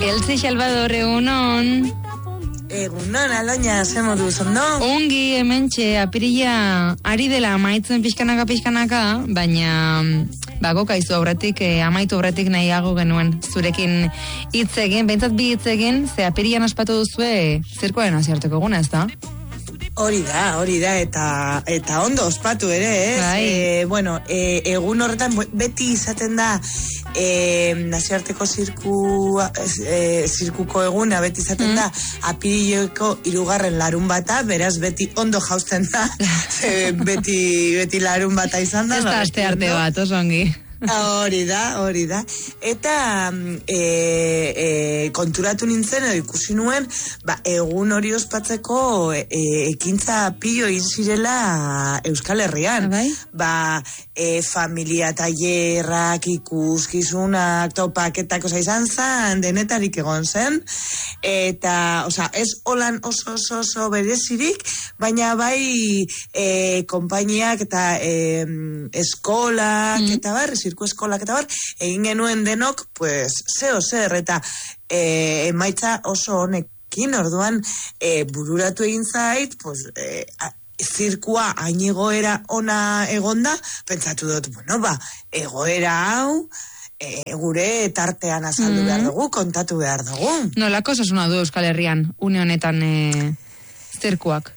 Eltzi Salvador, egunon. Egunon, Aloña, ze moduz, ondo? Ongi, hementxe, apirila ari dela amaitzen pixkanaka, baina bakokaizu aurretik, amaitu aurretik nahiago genuen zurekin hitz egin, behintzat bi hitz egin, ze apirilan ospatu duzue zirkoaren aziarteko eguna, ez da? Hori da, eta ondo ospatu ere, ez? Bai. Egun horretan beti izaten da nazioarteko zirkuko eguna, beti izaten da apirileko 3. larunbata, beraz beti ondo jausten da, beti larunbata izan da. Ez da astearte bat, oso ongi. Hori da. Eta konturatu nintzen, edo ikusi nuen, egun hori ospatzeko ekintza pilo egin zirela Euskal Herrian. Familia tailerrak, ikuskizunak, topaketak, izan zen, denetarik egon zen. Eta, ez holan oso berezirik, baina bai konpainiak eta eskolak eta zirku eskolak eta egin genuen denok, zeo zer, eta emaitza oso honekin, orduan bururatu egin zait, zirkua hain egoera ona egonda, pentsatu dut, egoera hau, gure tartean azaldu behar dugu, kontatu behar dugu. Nolako osasuna du Euskal Herrian, une honetan zirkuak?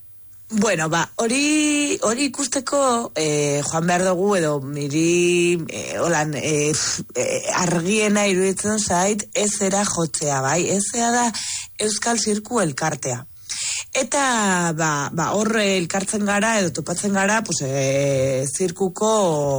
Hori ikusteko joan behar dugu, edo niri argiena iruditzen zait, ezera jotzea, bai? Ezera da Euskal Zirku elkartea. Eta horre elkartzen gara, edo topatzen gara, zirkuko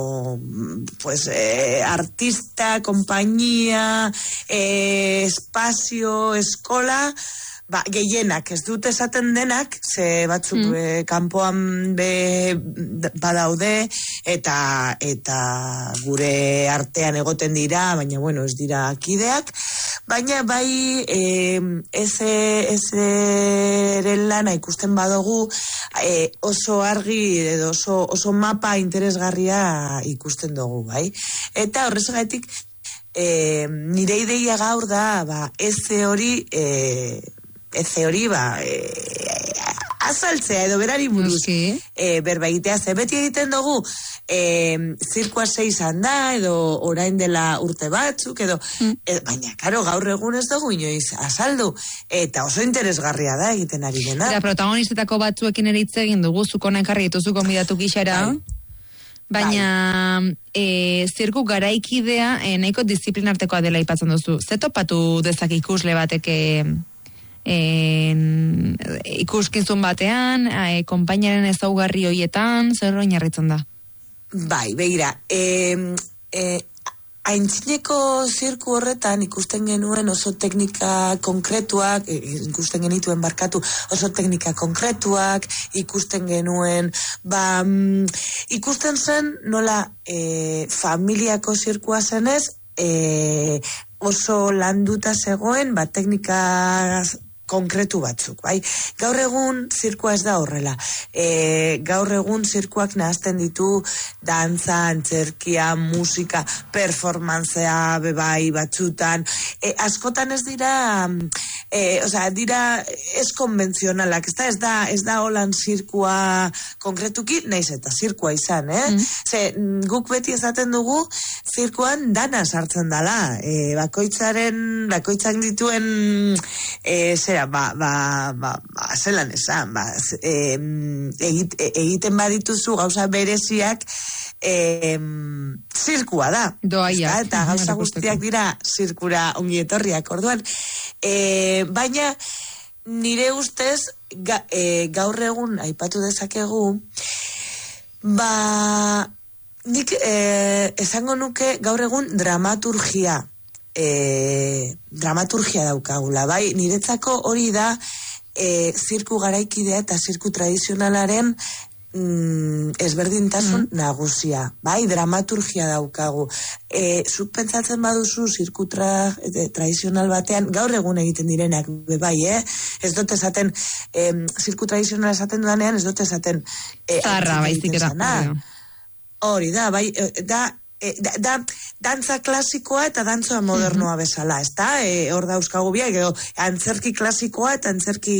artista, kompainia, espazio, eskola, gehienak, ez dut esaten denak, ze batzuk kanpoan badaude, eta gure artean egoten dira, baina, ez dira kideak, baina bai ezeren lana ikusten badugu, oso argi, edo oso mapa interesgarria ikusten dugu, bai? Eta horrezagatik, nire ideia gaur da, eze hori azaltzea edo berari buruz berba egitea, ze beti egiten dugu zirkua 6 izan da, edo orain dela urte batzuk, baina, karo, gaur egun ez dugu inoiz azaldu, eta oso interesgarria da egiten ari dena. Eta protagonistetako batzuekin ere hitz egin dugu, zuko nakarri dituzu konbidatu gixara, baina zirku garaikidea nahiko disiplinartekoa dela aipatzen duzu. Ze topatu dezak ikusle batek ikuskizun batean, konpainaren ezaugarri hoietan, zer oinarritzen da? Bai, begira, aintzineko zirku horretan ikusten genuen oso teknika konkretuak, ikusten genituen oso teknika konkretuak, ikusten genuen, ikusten zen nola familiako zirkua zenez, oso landuta zegoen, teknika konkretu batzuk, bai? Gaur egun zirkua ez da horrela. Gaur egun zirkuak nahazten ditu dantza, antzerkia, musika, performantzea, bebai batzutan. Askotan ez dira, dira ez konbentzionalak, ez da holan zirkua konkretuki, naiz eta zirkua izan, Ze guk beti esaten dugu, zirkuan dana sartzen dala. Bakoitzak dituen zelan esan, egiten badituzu gauza bereziak, zirkua da. Doaiak. Eta gauza guztiak dira zirkura ongi etorriak, orduan. Baina, nire ustez, gaur egun aipatu dezakegu, nik esango nuke gaur egun dramaturgia daukagula, bai? Niretzako hori da zirku garaikidea eta zirku tradizionalaren ezberdintasun nagusia, bai? Dramaturgia daukagu. Zuk pentsatzen baduzu zirku tradizional batean, gaur egun egiten direnak, bai, ez dut esaten, zirku tradizional esaten dudanean, ez dut esaten zarra, baizik eta. Hori da, bai, da dantza klasikoa eta dantza modernoa bezala, ezta? Hor dauzkagu biak, antzerki klasikoa eta antzerki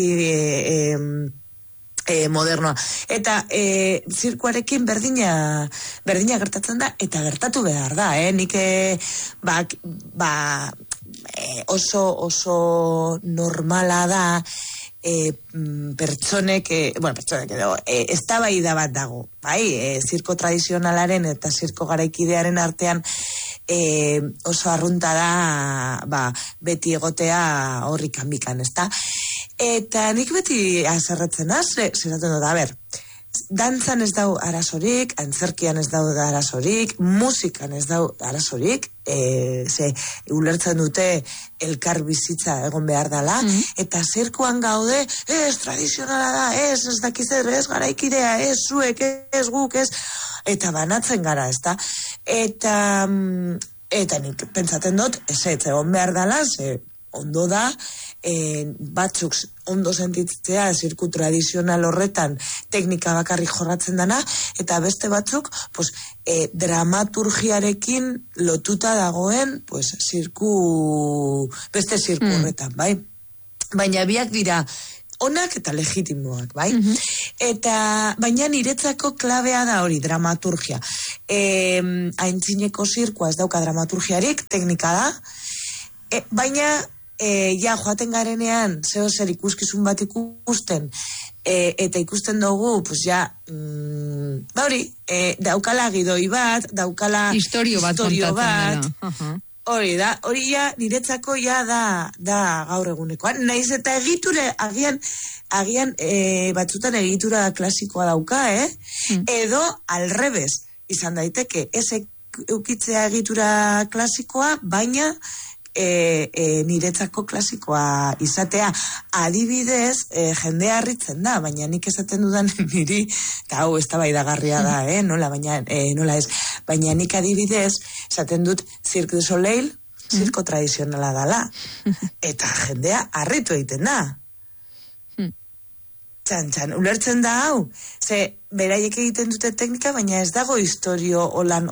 modernoa. Eta zirkuarekin berdina gertatzen da, eta gertatu behar da, nik oso normala da pertsonek edo eztabaida bat dago, bai, zirko tradizionalaren eta zirko garaikidearen artean oso arrunta da beti egotea horrik hanbikan, ezta? Eta nik beti azerretzen zeratzen dut, dantzan ez dau arazorik, antzerkian ez dau arazorik, musikan ez dau arazorik, ulertzen dute elkar bizitza egon behar dela, eta zirkuan gaude, tradizionala da, ez dakizer, ez garaikidea, ez zuek, ez guk, ez, eta banatzen gara, ezta? Eta nik pentsatzen dut, ez egon behar dela, ondo da, batzuk ondo sentitzea zirku tradizional horretan teknika bakarrik jorratzen dana, eta beste batzuk dramaturgiarekin lotuta dagoen beste zirku horretan, bai? Baina biak dira onak eta legitimoak, bai? Eta baina niretzako klabea da hori, dramaturgia. Aintzineko zirkua ez dauka dramaturgiarik, teknika da, baina joaten garenean zer ikuskizun bat ikusten eta ikusten dugu daukala gidoi bat, daukala historio bat hori da, hori niretzako da gaur egunekoan, naiz eta egiture agian batzutan egitura klasikoa dauka, edo alrebez izan daiteke, ez eukitzea egitura klasikoa, baina niretzako klasikoa izatea, adibidez jendea harritzen da, baina nik esaten dudan niri, eta hau eztabaidagarria da, nola ez, baina nik adibidez esaten dut Cirque du Soleil zirko tradizionala dala, eta jendea harritu egiten da. Txan, ulertzen da hau, beraiek egiten dute teknika, baina ez dago historio holan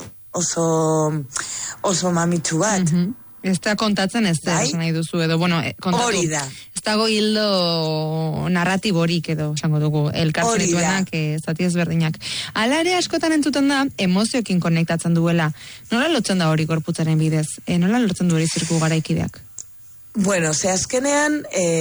oso mamitsu bat. Ez da kontatzen ez da, esan nahi duzu, edo, kontatu. Hori da. Ez dago hildo narratiborik edo, esango dugu, elkartzen dituenak, zati ezberdinak. Hala ere askotan entzuten da, emozioekin konektatzen duela. Nola lotzen da hori gorputzaren bidez? Nola lotzen du hori zirku garaikideak? Bueno, azkenean,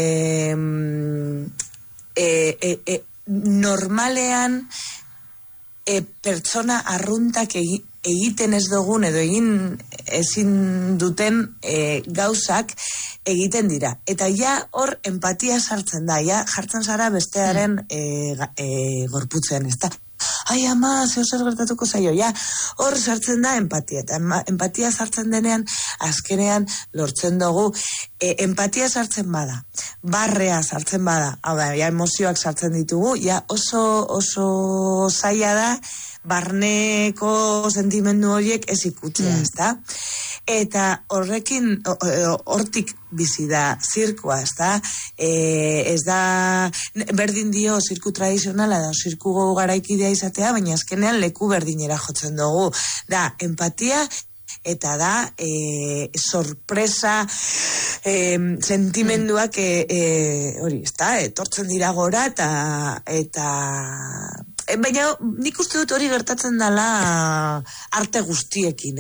normalean, pertsona arruntak egiten ez dugun edo egin ezin duten gauzak egiten dira. Eta hor empatia sartzen da, jartzen zara bestearen gorputzean, ez da. Ai, ama, zer gertatuko zaio, hor sartzen da empatia. Eta empatia sartzen denean, azkenean lortzen dugu, empatia sartzen bada, barrea sartzen bada, hau da, emozioak sartzen ditugu, oso zaila da, barneko sentimendu horiek ez ikutzea, ez da? Eta hortik bizi da zirkoa, ez da? Ez da, berdin dio zirku tradizionala da, zirku garaikidea izatea, baina azkenean leku berdinera jotzen dugu. Da, empatia, eta da, sorpresa, sentimenduak, hori, ez da? Etortzen dira gora, eta baina nik uste dut hori gertatzen dela arte guztiekin,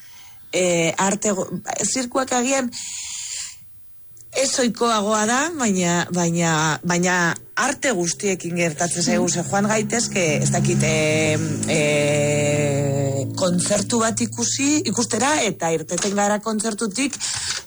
zirkuak agian ez ohikoagoa da, baina arte guztiekin gertatzen zaigu, joan gaitezke, ez dakit, kontzertu bat ikustera, eta irteten gara kontzertutik,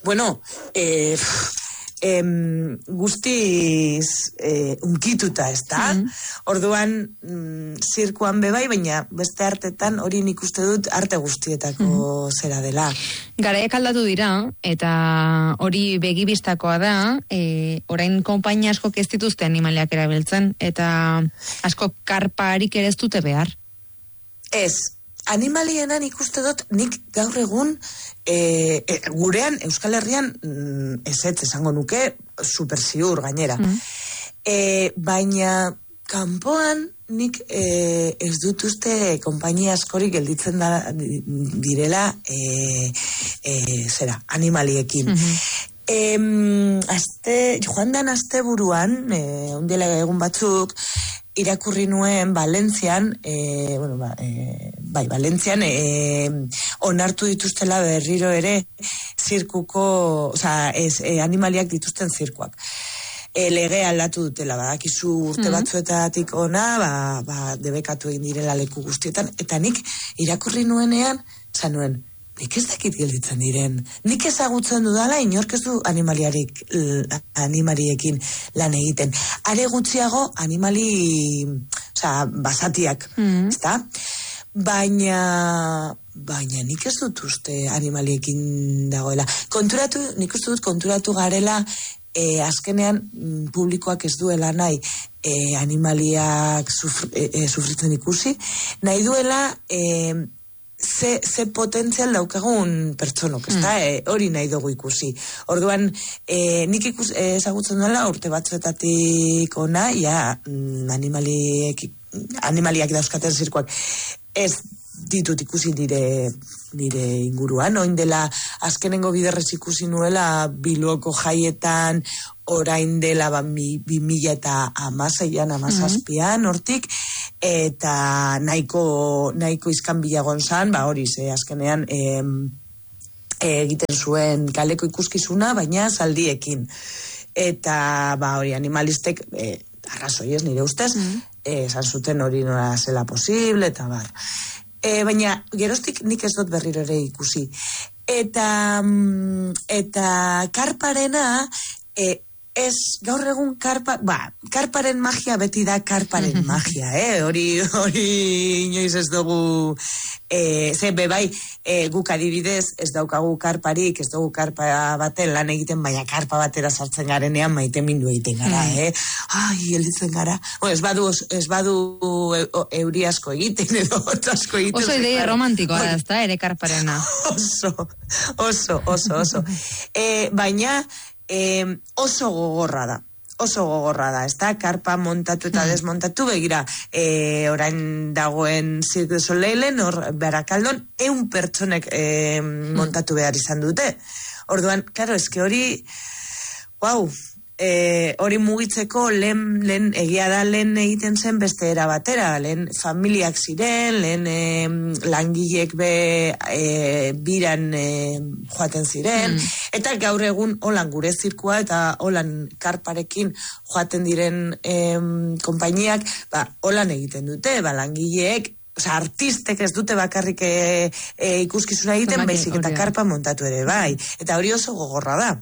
guztiz unkituta, ez da? Orduan zirkuan bebai, baina beste artetan hori nik uste dut arte guztietako zera dela. Garaiak aldatu dira, eta hori begibistakoa da, orain konpainia asko ez dituzte animaliak erabiltzen, eta asko karparik ere ez dute behar. Ez, animalienan ikuste dut nik gaur egun gurean, Euskal Herrian ezetz esango nuke, super ziur gainera. Baina kanpoan nik ez dut uste konpainia askorik gelditzen direla animaliekin. Joan dan asteburuan, ondela egun batzuk, irakurri nuen Valentzian, Valentzian onartu dituztela berriro ere zirkuko, animaliak dituzten zirkuak. Lege aldatu dutela, badakizu urte batzuetatik ona, debekatu egin direla leku guztietan, eta nik irakurri nuenean, zanuen, nik ez dakit gelditzen diren, nik ezagutzen dudala, inork ez du animaliekin lan egiten. Are gutxiago, basatiak, ezta? Baina nik ez dut uste animaliekin dagoela. Nik uste dut konturatu garela, azkenean publikoak ez duela nahi animaliak sufritzen ikusi, nahi duela ze potentzial daukagun pertsonok, ezta? Hori nahi dugu ikusi. Orduan, nik ezagutzen duela urte batzuetatik ona, animaliak dauzkaten zirkuak ez ditut ikusi nire inguruan, oin dela azkenengo biderrez ikusi nuela Bilboko jaietan, orain dela 2016an, 2017an, hortik, eta nahiko izkan bilagon zan, hori azkenean egiten zuen kaleko ikuskizuna, baina zaldiekin. Eta hori animalistek, arrazoi ez nire ustez, esan zuten hori nola zela posible, eta baina geroztik nik ez dut berriro ere ikusi. Eta karparena, gaur egun karparen magia beti da karparen magia, hori inoiz ez dugu, guk adibidez ez daukagu karparik, ez dugu karpa baten lan egiten, baina karpa batera sartzen garenean maite mindu egiten gara, helditzen gara. Ez badu euri asko egiten, edo asko egiten. Oso ideia romantikoa da, ezta, ere karparena. Oso. Baina, oso gogorra da, ezta, karpa montatu eta desmontatu, begira, orain dagoen Cirque du Soleilen, Barakaldon, 100 pertsonek montatu behar izan dute. Orduan, karo, eske hori, hori mugitzeko lehen egia da lehen egiten zen beste era batera, lehen familiak ziren, lehen langilek biran joaten ziren, eta gaur egun holan gure zirkua eta holan karparekin joaten diren konpainiak, holan egiten dute, langileek, artistek ez dute bakarrik ikuskizuna egiten, baizik eta karpa montatu ere, eta hori oso gogorra da.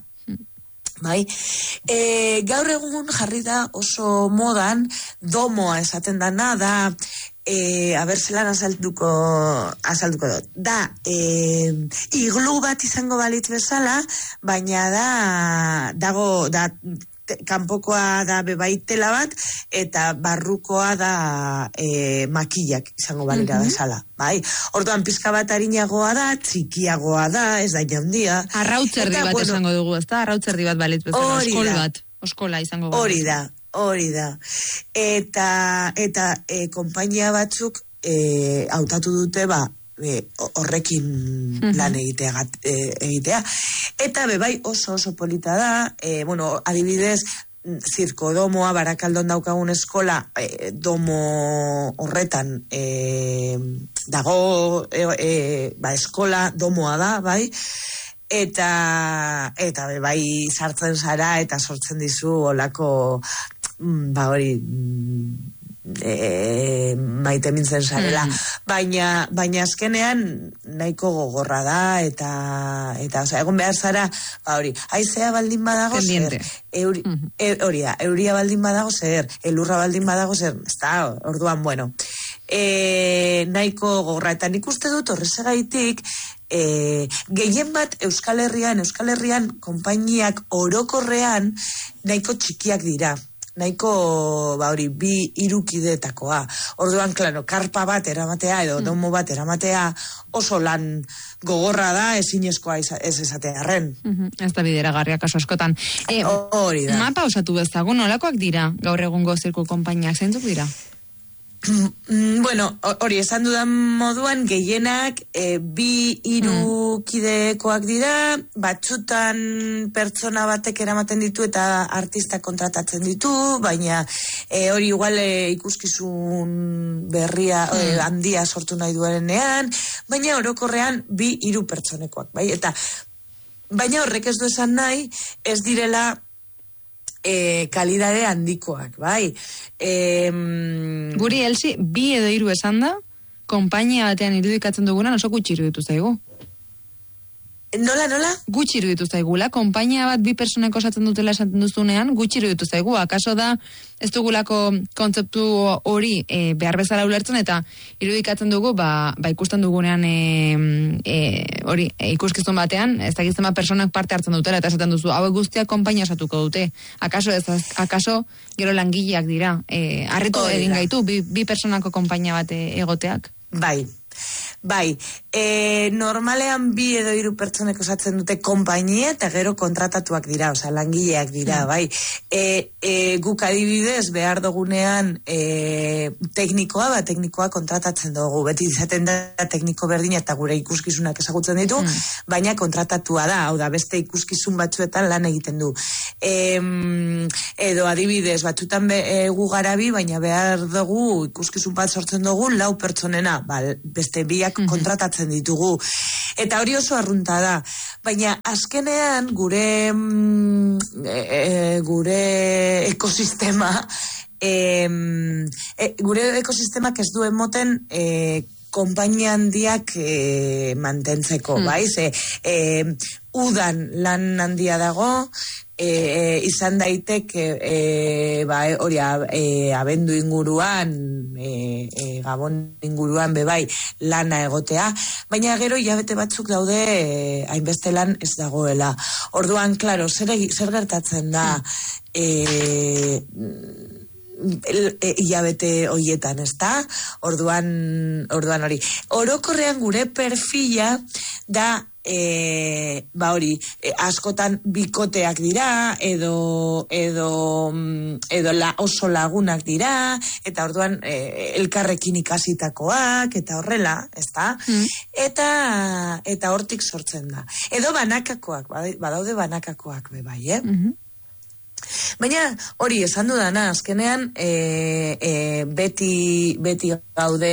Gaur egun jarri da oso modan domoa esaten dana da zelan azalduko dut. Da, iglu bat izango balitz bezala, baina dago kanpokoa da bebaitela bat, eta barrukoa da makillak izango balira bezala. Orduan pizka bat arinagoa da, txikiagoa da, ez da jaundia. Arrautzerdi bat esango dugu, ezta? Arrautzerdi bat balitz bezala, oskol bat. Oskola izango bat. Hori da. Eta konpainia batzuk hautatu dute horrekin lan egitea. Eta oso polita da, adibidez, zirkodomoa, Barakaldon daukagun eskola, domo horretan dago, eskola domoa da, eta sartzen zara eta sortzen dizu olako hori maite mintzen zarela, baina azkenean nahiko gogorra da eta egon behar zara, hori, haizea baldin badago zer, euria baldin badago zer, elurra baldin badago zer, orduan, nahiko gogorra, eta nik uste dut horrezagaitik, gehien bat Euskal Herrian konpainiak orokorrean nahiko txikiak dira. nahiko, bi irukidetakoa. Orduan, klaro, karpa bat eramatea edo domo bat eramatea oso lan gogorra da, ezinezkoa ez esatearren. Ez da bideragarria kaso askotan. Hori da. Mapa osatu bezagun, nolakoak dira gaur egungo zirku konpainiak, zeintzuk dira? Bueno, hori esan dudan moduan gehienak 2-3 kidekoak dira, batzutan pertsona batek eramaten ditu eta artista kontratatzen ditu, baina hori igual ikuskizun berria handia sortu nahi duenean, baina orokorrean 2-3 pertsonekoak, bai? Eta baina horrek ez du esan nahi, ez direla kalidade handikoak, bai. Guri, Elsi, 2 edo 3 esan da, konpainia batean irudikatzen dugunan oso gutxi iruditu zaigu. Nola? Gutxi iruditu zaigula, konpainia bat 2 personeko osatzen dutela esaten duzunean, gutxi iruditu zaigu. Akaso da, ez dugulako kontzeptu hori behar bezala ulertzen, eta irudikatzen dugu, ikusten dugunean hori ikuskizun batean, ez dakizten personak parte hartzen dutela, eta esaten duzu, hauek guztiak konpainia osatuko dute. Akaso gero langileak dira. Harritu egin gaitu, 2 personako konpainia bat egoteak. Bai, normalean 2 edo 3 pertsonek osatzen dute konpainia eta gero kontratatuak dira, osea langileak dira, bai. Guk adibidez behar dugunean teknikoa kontratatzen dugu, beti izaten da tekniko berdina eta gure ikuskizunak ezagutzen ditu, baina kontratatua da, hau da, beste ikuskizun batzuetan lan egiten du. Edo adibidez, batzutan gu garabi, baina behar dugu ikuskizun bat sortzen dugu 4 pertsonena, beste 2 kontratatzen ditugu. Eta hori oso arrunta da. Baina azkenean gure ekosistemak ez du emoten konpainia handiak mantentzeko, bai? Udan lan handia dago, izan daiteke hori abendu inguruan Gabon inguruan bebai lana egotea, baina gero hilabete batzuk daude hainbeste lan ez dagoela. Orduan, klaro, zer gertatzen da hilabete hoietan, ez da? Orduan hori. Orokorrean gure perfila da askotan bikoteak dira edo oso lagunak dira, eta orduan elkarrekin ikasitakoak eta horrela, ezta? Eta hortik sortzen da. Edo banakakoak, badaude banakakoak bai, Baina hori esan dudana, azkenean beti gaude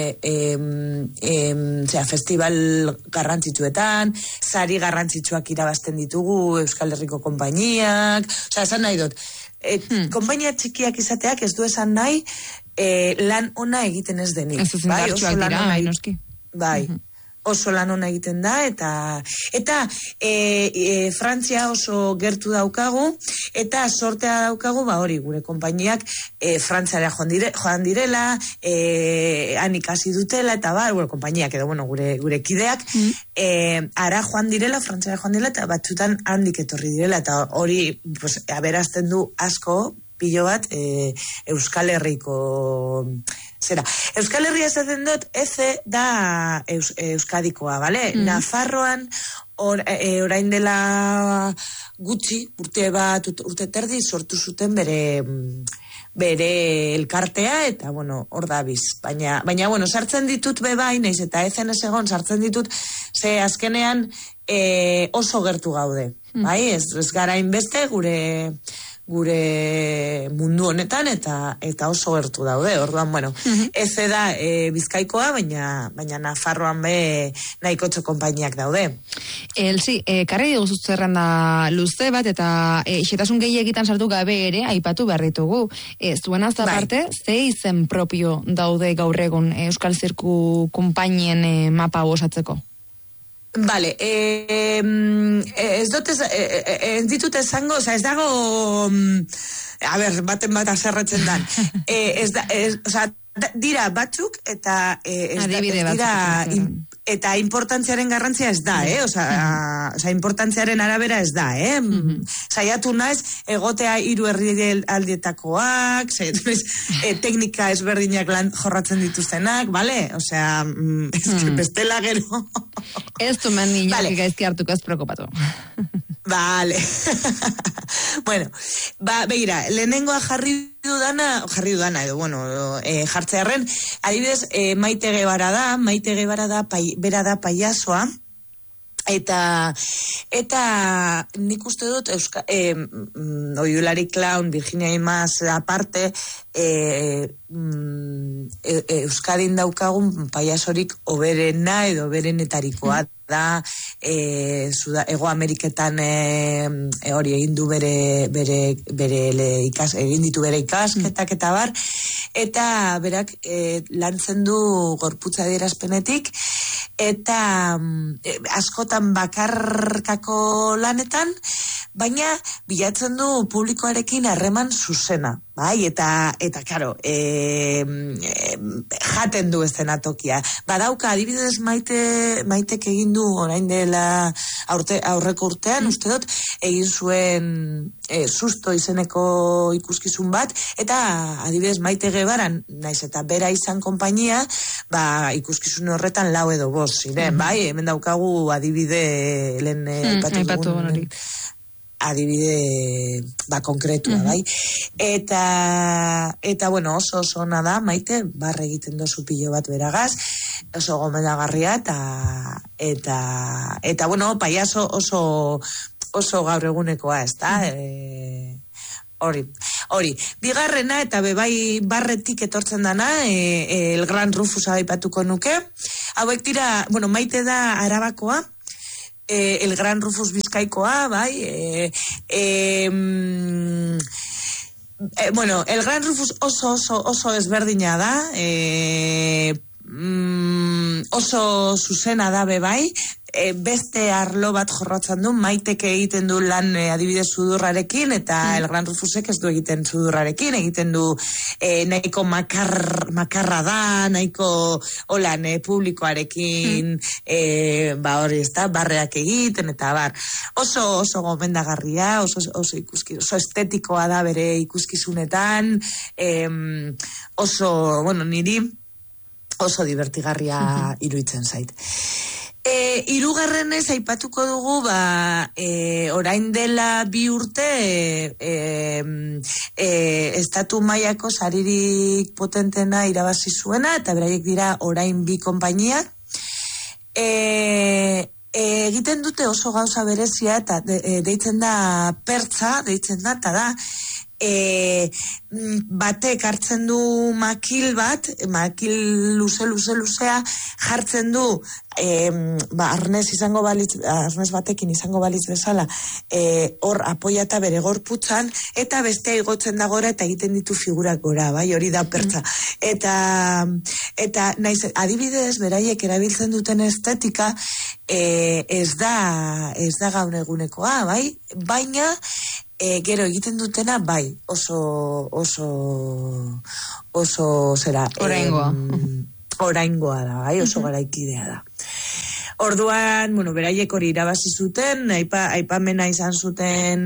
festival garrantzitsuetan, sari garrantzitsuak irabazten ditugu Euskal Herriko konpainiak, esan nahi dut, konpainia txikiak izateak ez du esan nahi lan ona egiten ez denik. Ez zindartxoak dira, noski. Bai. Oso lan ona egiten da, eta Frantzia oso gertu daukagu, eta sortea daukagu, hori, gure konpainiak Frantziara joan direla, han ikasi dutela, eta konpainiak edo, gure kideak, ara joan direla, Frantziara joan direla, eta batzutan handik etorri direla, eta hori aberazten du asko, pilo bat, Euskal Herriko zera. Euskal Herria esaten dut, eze da Euskadikoa, bale? Nafarroan, orain dela gutxi, urte terdi sortu zuten bere elkartea, eta, hor da biz. Baina, sartzen ditut bebai, naiz eta ezen ez egon, sartzen ditut, ze azkenean oso gertu gaude. Bai, ez gara inbeste gure mundu honetan eta oso gertu daude. Orduan, ez da Bizkaikoa, baina Nafarroan nahikotxo konpainiak daude. Elsi, karri dugu zerrenda luze bat, eta xetasun gehiegitan sartu gabe ere, aipatu behar ditugu. Zuen azta parte, ze izen propio daude gaur egun Euskal Zirku konpainien mapa osatzeko? Vale, ez ditut esango, ez dago, baten bat azerratzen dan. Dira batzuk, eta ez dira eta importantziaren garrantzia ez da, Osa, importantziaren arabera ez da, Saiatu naiz, egotea 3 herrialdeetakoak, saiatu naiz, teknika ezberdinak lan jorratzen dituztenak, bale? Osea, bestela gero. Ez du man niñoak gaizki hartuko, ez preokupatu. Vale. Bueno, begira, lehenengoa jarri dudana edo, jartzearren, adibidez, Maite Guevara da, bera da paiazoa, eta nik uste dut Oiulari Clown, Virginia Imaz aparte, Euskadin daukagun paiazorik oberena edo berenetarikoa da, Ego Ameriketan hori egin du egin ditu bere ikasketak eta bar, eta berak lantzen du gorputza adierazpenetik, eta askotan bakarkako lanetan, baina bilatzen du publikoarekin harreman zuzena, bai, eta claro, jaten du eszenatokia. Badauka, adibidez Maitek egin du orain dela aurreko urtean, uste dut, egin zuen Susto izeneko ikuskizun bat, eta adibidez Maite Guevaran, naiz eta bera izan konpainia, ikuskizun horretan 4 edo 5 ziren, bai, hemen daukagu adibide lehen aipatu dugun adibide konkretua, bai. Eta bueno, oso ona da, Maite, barre egiten dozu pilo bat beragaz, oso gomendagarria, eta bueno, paiazo oso gaur egunekoa, ez da? Hori. Bigarrena, eta bebai barretik etortzen dana, El Gran Rufus aipatuko nuke. Hauek dira, bueno, Maite da Arabakoa, El Gran Rufus Bizkaikoa, bai, bueno, El Gran Rufus oso ezberdina da, oso zuzena da bebai, beste arlo bat jorratzen du, Maitek egiten du lan adibidez sudurrarekin, eta El Gran Rufusek ez du egiten sudurrarekin, egiten du nahiko makarra da, nahiko holan publikoarekin, hori ez da, barreak egiten, eta oso gomendagarria, oso estetikoa da bere ikuskizunetan, niri oso divertigarria iruditzen zait. Hirugarrenez aipatuko dugu, orain dela 2 urte estatu mailako saririk potentena irabazi zuena, eta beraiek dira orain 2 konpainiak. Egiten dute oso gauza berezia, eta deitzen da pertza, eta da, batek hartzen du makil luzea, jartzen du arnez batekin izango balitz bezala, hor apoiata bere gorputzan, eta bestea igotzen da gora eta egiten ditu figurak gora, bai, hori da pertza. Eta naiz, adibidez, beraiek erabiltzen duten estetika ez da gaur egunekoa, bai, baina gero egiten dutena, bai, oso zera oraingoa da, bai, oso garaikidea da. Orduan, beraiek hori irabazi zuten, aipamena izan zuten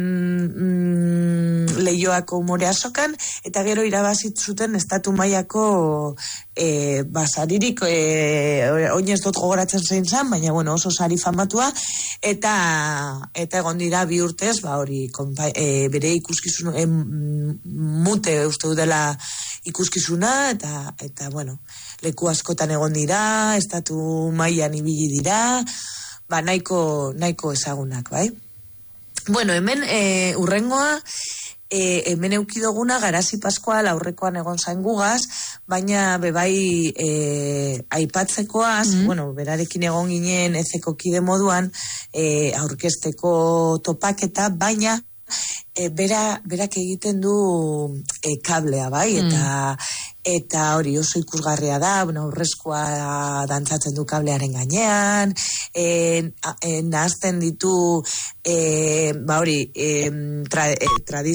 Leioako umore azokan, eta gero irabazi zuten estatu mailako saririk, oinez dut gogoratzen zein zan, baina oso sari famatua, eta egon dira 2 urtez, hori bere ikuskizun mute uste dela ikuskizuna, eta leku askotan egon dira, estatu mailan ibili dira, nahiko ezagunak, bai? Hemen urrengoa, hemen eukidoguna Garazi Pascual aurrekoan egon zain gugaz, baina bebai aipatzekoaz, berarekin egon ginen ezeko kide moduan, aurkezteko topaketa, baina berak egiten du kablea, bai, eta hori oso ikusgarria da, aurrezkoa dantzatzen du kablearen gainean, nahazten ditu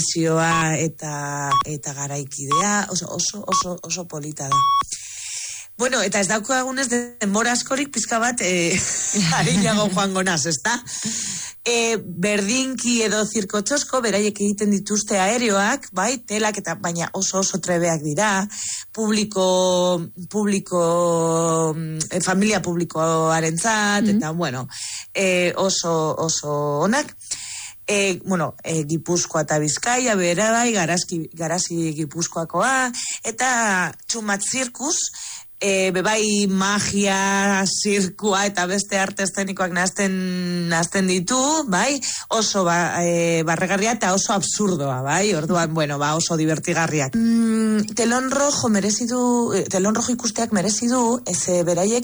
tradizioa eta garaikidea, oso polita da. Bueno, eta ez daukagunez denbora askorik pizka bat arinago joango naz, ezta? Berdinki edo zirkotxosko, beraiek egiten dituzte aereoak, bai, telak eta baina oso trebeak dira, familia publikoarentzat, eta bueno, oso onak. Gipuzkoa eta Bizkaia, bera bai, garazi Gipuzkoakoa, eta txumat zirkus, bebai magia, zirkua eta beste arte eszenikoak nazten ditu, bai, oso barregarria eta oso absurdoa, bai, orduan, oso divertigarriak. Telon rojo ikusteak merezi du, beraiek,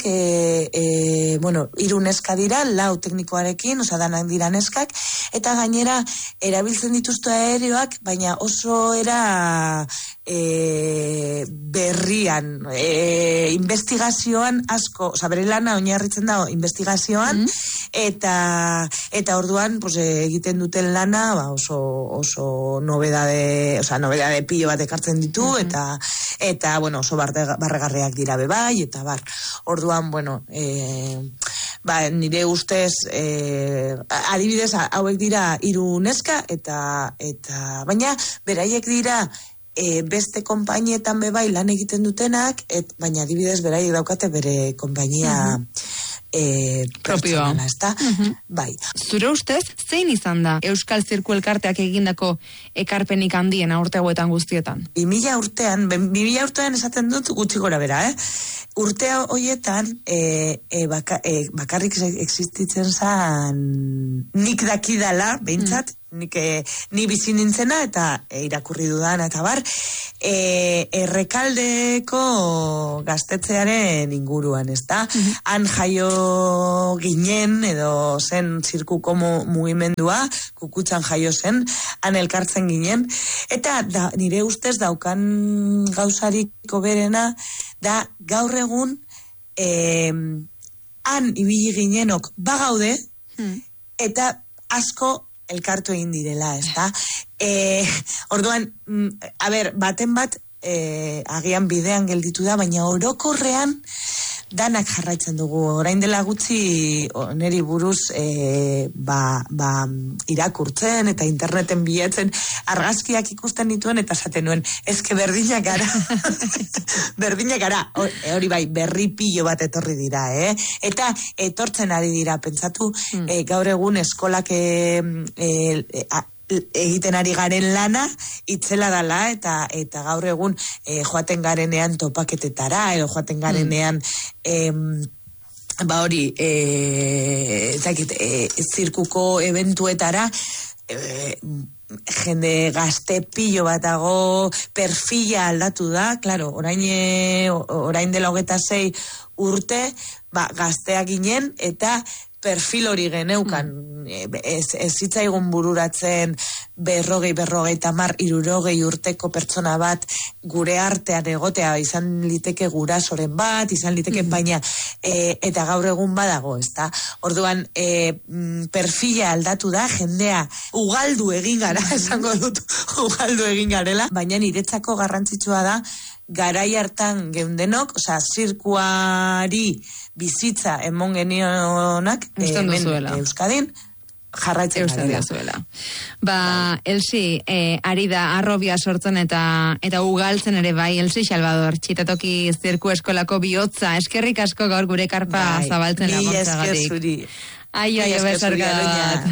3 neska dira, 4 teknikoarekin, danak dira neskak, eta gainera, erabiltzen dituzte aereoak, baina oso era berrian, investigazioan asko, bere lana oinarritzen da investigazioan, eta orduan egiten duten lana oso nobedade pilo bat ekartzen ditu, eta oso barregarriak dira bebai, eta orduan, nire ustez, adibidez, hauek dira 3 neska, eta baina beraiek dira beste konpainietan bebai lan egiten dutenak, baina adibidez beraiek daukate bere konpainia pertsonala, ezta? Bai. Zure ustez, zein izan da Euskal Zirku Elkarteak egindako ekarpenik handiena urte hauetan guztietan? 2000 urtean esaten dut gutxi gora bera, Urte horietan bakarrik existitzen zan nik dakidala, behintzat, ni bizi nintzena eta irakurri dudan eta Errekaldeko gaztetzearen inguruan, ezta? Han jaio ginen edo zen zirkuko mugimendua, Kukutzan jaio zen, han elkartzen ginen, eta nire ustez daukan gauzariko berena da gaur egun han ibili ginenok bagaude eta asko elkartu egin direla, ezta? Orduan, baten bat agian bidean gelditu da, baina orokorrean danak jarraitzen dugu. Orain dela gutxi neri buruz irakurtzen eta interneten bilatzen argazkiak ikusten dituen eta esaten nuen, ezke berdinak gara. Berdinak gara. Hori bai, berri pilo bat etorri dira, Eta etortzen ari dira, pentsatu, gaur egun eskolak egiten ari garen lana itzela dala eta gaur egun joaten garenean topaketetara edo joaten garenean zirkuko eventuetara jende gazte pilo bat dago, perfila aldatu da, claro, orain dela 26 urte, gazteak ginen eta perfil hori geneukan, ez zitzaigun bururatzen 50-60 urteko pertsona bat gure artean egotea, izan liteke gurasoren bat, izan liteke baina, eta gaur egun badago, ezta? Orduan, perfila aldatu da, jendea ugaldu egin gara, esango dut, ugaldu egin garela, baina niretzako garrantzitsua da, garai hartan geundenok, zirkuari bizitza emon genionak Euskadin jarraitzen gara. Elsi, ari da arrobia sortzen eta ugaltzen ere bai, Elsi Salvador, Txitatoki Zirku Eskolako bihotza, eskerrik asko gaur gure karpa zabaltzen laguntzagatik. Mila esker zuri. Aio, bezarkadat.